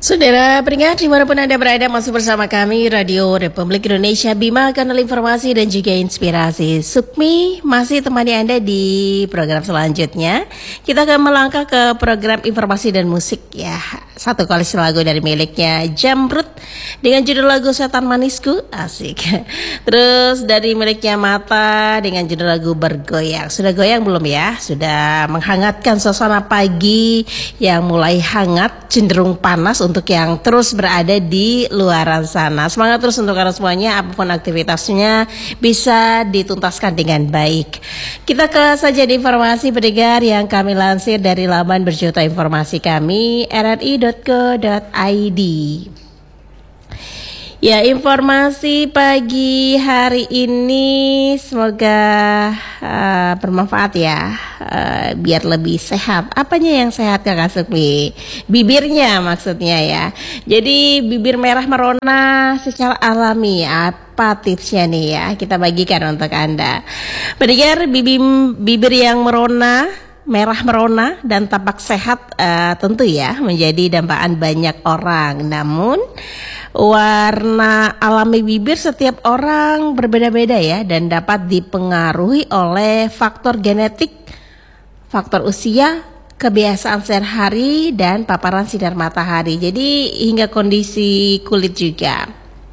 Saudara pendengar dimanapun Anda berada, masih bersama kami Radio Republik Indonesia Bima, kanal informasi dan juga inspirasi. Sukmi masih temani Anda di program selanjutnya. Kita akan melangkah ke program informasi dan musik ya. Satu koleksi lagu dari miliknya Jamrud dengan judul lagu Setan Manisku, asik. Terus dari miliknya Mata dengan judul lagu Bergoyang. Sudah goyang belum ya? Sudah menghangatkan suasana pagi yang mulai hangat, cenderung panas untuk yang terus berada di luaran sana. Semangat terus untuk kalian semuanya, apapun aktivitasnya bisa dituntaskan dengan baik. Kita ke saja di informasi pendengar yang kami lansir dari laman berjuta informasi kami rri.co.id. Ya, informasi pagi hari ini semoga bermanfaat ya, biar lebih sehat. Apanya yang sehat Kakak Sukmi? Bibirnya maksudnya ya. Jadi bibir merah merona secara alami, apa tipsnya nih ya? Kita bagikan untuk Anda. Pendengar, bibir yang merah merona dan tampak sehat tentu ya menjadi dambaan banyak orang. Namun warna alami bibir setiap orang berbeda-beda ya, dan dapat dipengaruhi oleh faktor genetik, faktor usia, kebiasaan sehari-hari, dan paparan sinar matahari. Jadi hingga kondisi kulit juga.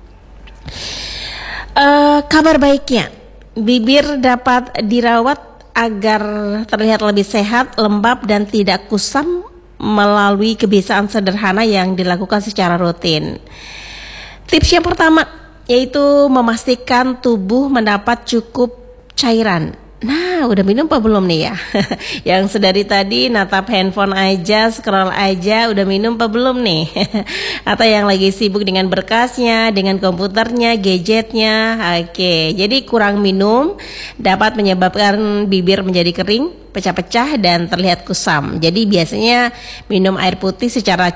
Kabar baiknya, bibir dapat dirawat agar terlihat lebih sehat, lembab, dan tidak kusam melalui kebiasaan sederhana yang dilakukan secara rutin. Tips yang pertama yaitu memastikan tubuh mendapat cukup cairan. Nah, udah minum apa belum nih ya? Yang sedari tadi natap handphone aja, scroll aja, udah minum apa belum nih? Atau yang lagi sibuk dengan berkasnya, dengan komputernya, gadgetnya. Oke, jadi kurang minum dapat menyebabkan bibir menjadi kering, pecah-pecah, dan terlihat kusam. Jadi biasanya minum air putih secara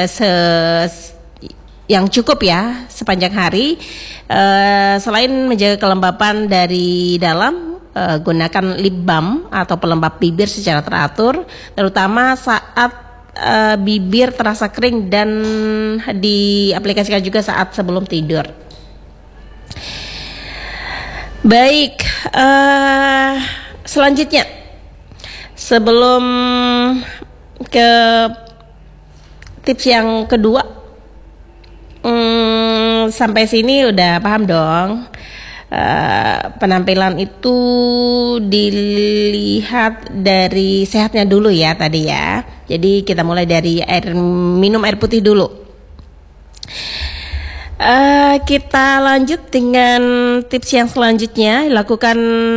yang cukup ya sepanjang hari. Selain menjaga kelembapan dari dalam, gunakan lip balm atau pelembab bibir secara teratur, terutama saat bibir terasa kering, dan diaplikasikan juga saat sebelum tidur. Baik, selanjutnya sebelum ke tips yang kedua, sampai sini udah paham dong. Penampilan itu dilihat dari sehatnya dulu ya tadi ya. Jadi kita mulai dari minum air putih dulu. Kita lanjut dengan tips yang selanjutnya, lakukan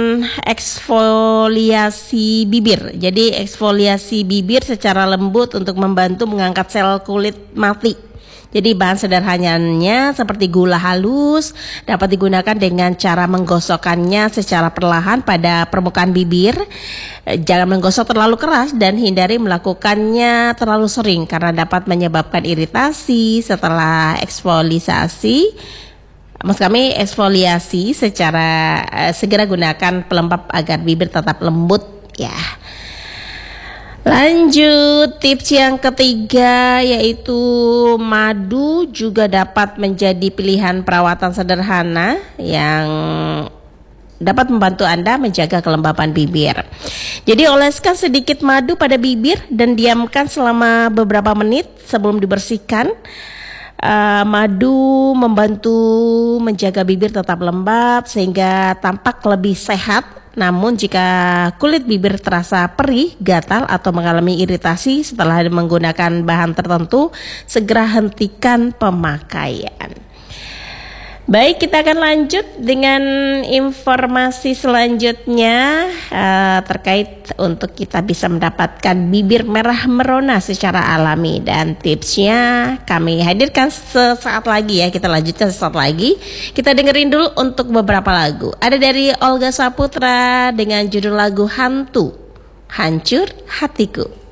eksfoliasi bibir. Jadi eksfoliasi bibir secara lembut untuk membantu mengangkat sel kulit mati. Jadi bahan sederhananya seperti gula halus dapat digunakan dengan cara menggosokkannya secara perlahan pada permukaan bibir. Jangan menggosok terlalu keras dan hindari melakukannya terlalu sering karena dapat menyebabkan iritasi. Setelah eksfoliasi, maksud kami eksfoliasi secara segera gunakan pelembab agar bibir tetap lembut ya. Lanjut, tips yang ketiga yaitu madu juga dapat menjadi pilihan perawatan sederhana yang dapat membantu Anda menjaga kelembapan bibir. Jadi oleskan sedikit madu pada bibir dan diamkan selama beberapa menit sebelum dibersihkan. Madu membantu menjaga bibir tetap lembab sehingga tampak lebih sehat. Namun jika kulit bibir terasa perih, gatal, atau mengalami iritasi setelah menggunakan bahan tertentu, segera hentikan pemakaian. Baik, kita akan lanjut dengan informasi selanjutnya terkait untuk kita bisa mendapatkan bibir merah merona secara alami, dan tipsnya kami hadirkan sesaat lagi ya. Kita lanjutkan sesaat lagi. Kita dengerin dulu untuk beberapa lagu. Ada dari Olga Saputra dengan judul lagu Hantu, Hancur Hatiku.